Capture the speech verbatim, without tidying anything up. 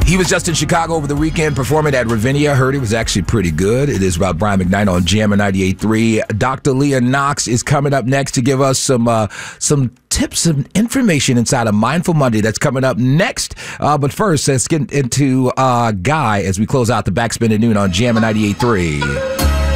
He was just in Chicago over the weekend performing at Ravinia. Heard it was actually pretty good. It is about Brian McKnight on Jammin' ninety-eight point three. Doctor Leah Knox is coming up next to give us some uh, some tips and information inside of Mindful Monday. That's coming up next. Uh, but first, let's get into uh, Guy as we close out the Backspin at Noon on Jammin' ninety-eight point three.